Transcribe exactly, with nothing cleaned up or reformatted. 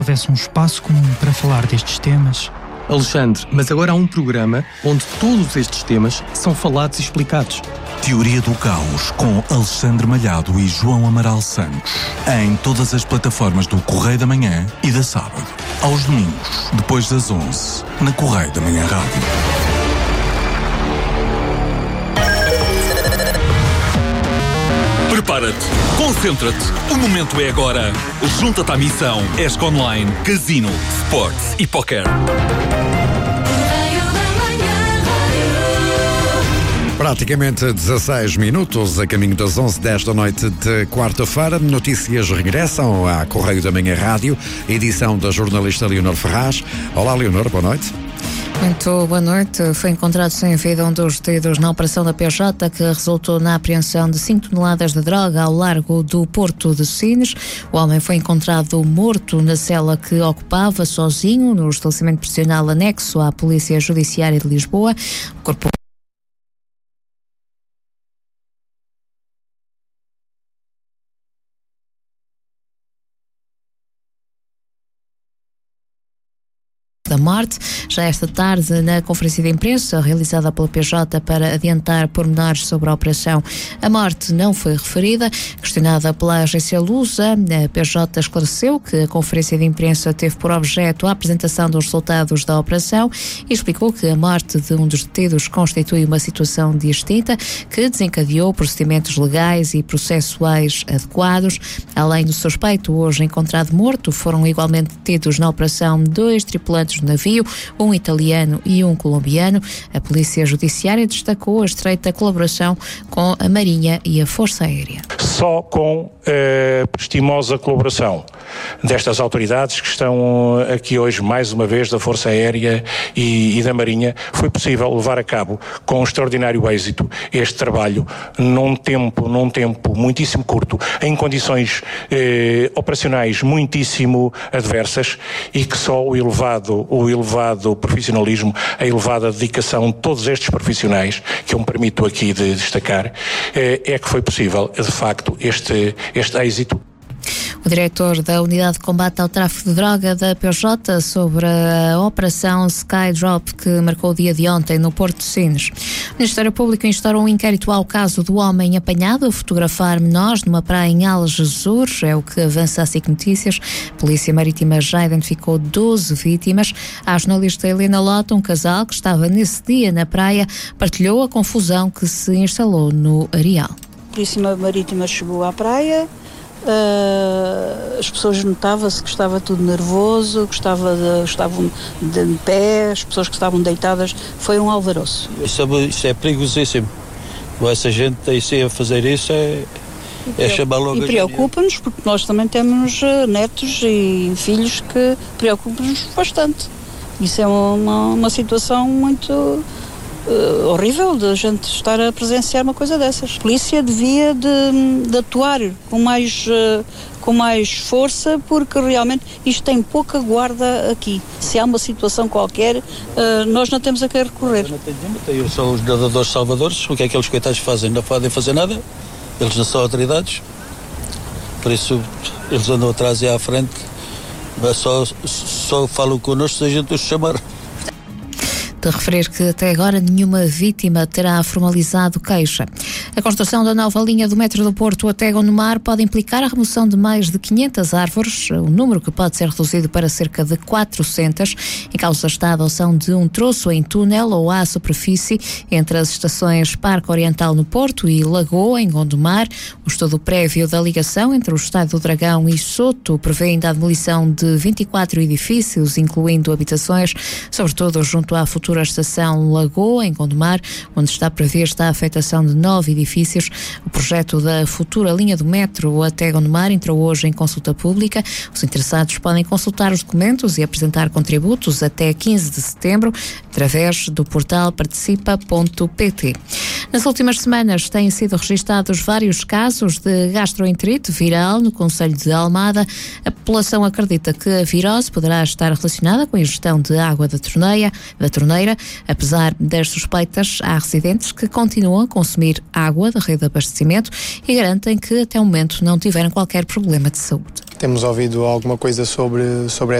houvesse um espaço comum para falar destes temas. Alexandre, mas agora há um programa onde todos estes temas são falados e explicados. Teoria do Caos, com Alexandre Malhado e João Amaral Santos. Em todas as plataformas do Correio da Manhã e da Sábado. Aos domingos, depois das onze, na Correio da Manhã Rádio. Prepara-te, concentra-te, o momento é agora. Junta-te à missão ESC Online, Casino, Sports e Poker. Praticamente dezasseis minutos a caminho das onze desta noite de quarta-feira. Notícias regressam à Correio da Manhã Rádio, edição da jornalista Leonor Ferraz. Olá, Leonor, boa noite. Muito boa noite. Foi encontrado sem vida um dos detidos na operação da P J, que resultou na apreensão de cinco toneladas de droga ao largo do Porto de Sines. O homem foi encontrado morto na cela que ocupava sozinho no estabelecimento prisional anexo à Polícia Judiciária de Lisboa. O corpo da morte. Já esta tarde, na conferência de imprensa realizada pela P J para adiantar pormenores sobre a operação, a morte não foi referida. Questionada pela agência Lusa, a P J esclareceu que a conferência de imprensa teve por objeto a apresentação dos resultados da operação e explicou que a morte de um dos detidos constitui uma situação distinta que desencadeou procedimentos legais e processuais adequados. Além do suspeito, hoje encontrado morto, foram igualmente detidos na operação dois tripulantes do navio, um italiano e um colombiano. A Polícia Judiciária destacou a estreita colaboração com a Marinha e a Força Aérea. Só com a prestimosa colaboração destas autoridades que estão aqui hoje, mais uma vez, da Força Aérea e, e da Marinha, foi possível levar a cabo com extraordinário êxito este trabalho num tempo, num tempo muitíssimo curto, em condições eh, operacionais muitíssimo adversas, e que só o elevado, o elevado profissionalismo, a elevada dedicação de todos estes profissionais, que eu me permito aqui de destacar, eh, é que foi possível, de facto, este, este êxito. O diretor da Unidade de Combate ao Tráfico de Droga da P J sobre a operação Skydrop, que marcou o dia de ontem no Porto de Sines. O Ministério Público instaurou um inquérito ao caso do homem apanhado a fotografar menores numa praia em Algesur, é o que avança a SIC Notícias. A Polícia Marítima já identificou doze vítimas. A jornalista Helena Lota, um casal que estava nesse dia na praia, partilhou a confusão que se instalou no areal. A Polícia Marítima chegou à praia. Uh, as pessoas notavam-se que estava tudo nervoso, que estava de, estavam de pé, as pessoas que estavam deitadas, foi um alvoroço. Isso é, isso é perigosíssimo. Essa gente aí a fazer isso é, é chamar logo. E preocupa-nos, porque nós também temos uh, netos e filhos que preocupam-nos bastante. Isso é uma, uma situação muito Uh, horrível de a gente estar a presenciar uma coisa dessas. A polícia devia de, de atuar com mais, uh, com mais força, porque realmente isto tem pouca guarda aqui. Se há uma situação qualquer, uh, nós não temos a quem recorrer. Não tem nenhuma, tem só os nadadores salvadores. O que é que aqueles coitados fazem? Não podem fazer nada, eles não são autoridades, por isso eles andam atrás e à frente, mas só, só falam connosco se a gente os chamar. De referir que até agora nenhuma vítima terá formalizado queixa. A construção da nova linha do metro do Porto até Gondomar pode implicar a remoção de mais de quinhentas árvores, um número que pode ser reduzido para cerca de quatrocentas. Em causa está a adoção de um troço em túnel ou à superfície entre as estações Parque Oriental no Porto e Lagoa, em Gondomar. O estudo prévio da ligação entre o Estádio do Dragão e Soto prevê ainda a demolição de vinte e quatro edifícios, incluindo habitações, sobretudo junto à futura a estação Lagoa, em Gondomar, onde está prevista a afetação de nove edifícios. O projeto da futura linha do metro até Gondomar entrou hoje em consulta pública. Os interessados podem consultar os documentos e apresentar contributos até quinze de setembro. através do portal participa ponto pt. Nas últimas semanas têm sido registados vários casos de gastroenterite viral no concelho de Almada. A população acredita que a virose poderá estar relacionada com a ingestão de água da torneira, da torneira. Apesar das suspeitas, há residentes que continuam a consumir água da rede de abastecimento e garantem que até o momento não tiveram qualquer problema de saúde. Temos ouvido alguma coisa sobre, sobre